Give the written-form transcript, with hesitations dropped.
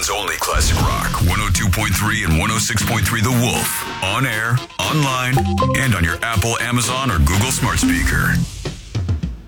Oregon's only classic rock, 102.3 and 106.3 The Wolf. On air, online, and on your Apple, Amazon, or Google smart speaker.